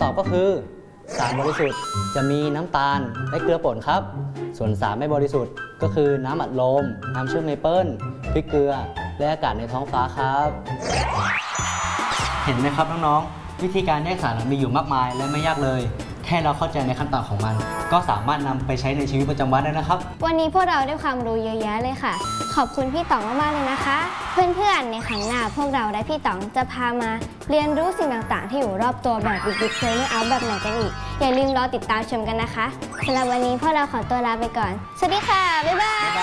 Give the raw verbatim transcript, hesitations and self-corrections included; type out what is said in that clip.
อบก็คือสารบริสุทธิ์จะมีน้ำตาลและเกลือป่นครับส่วนสารไม่บริสุทธิ์ก็คือน้ำอัดลมน้ำเชื่อมเมเปิลพริกเกลือและอากาศในท้องฟ้าครับเห็นไหมครับน้องๆวิธีการแยกสารมีอยู่มากมายและไม่ยากเลยแค่เราเข้าใจในขั้นตอนของมันก็สามารถนำไปใช้ในชีวิตประจำวันได้นะครับวันนี้พวกเราได้ความรู้เยอะแยะเลยค่ะขอบคุณพี่ต๋องมากๆเลยนะคะเพื่อนๆในครั้งหน้าพวกเราและพี่ต๋องจะพามาเรียนรู้สิ่งต่างๆที่อยู่รอบตัวแบบบิ๊กๆเลยไม่เอาแบบไหนกันอีกอย่าลืมรอติดตามชมกันนะคะสำหรับวันนี้พวกเราขอตัวลาไปก่อนสวัสดีค่ะบ๊ายบาย